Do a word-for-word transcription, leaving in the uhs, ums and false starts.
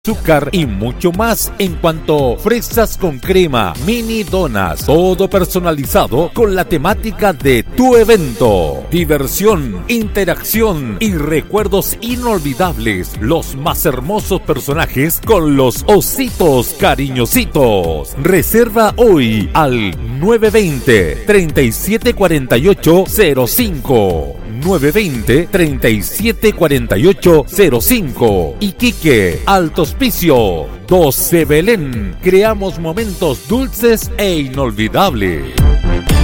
azúcar y mucho más en cuanto fresas con crema, mini donas, todo personalizado con la temática de tu evento. Diversión, interacción y recuerdos inolvidables. Los más hermosos personajes con los ositos cariñositos. Reserva hoy al nueve dos cero, tres siete cuatro ocho cero cinco. nueve dos cero, tres siete cuatro ocho cero cinco. Iquique, Alto Hospicio, doce Belén. Creamos momentos dulces e inolvidables.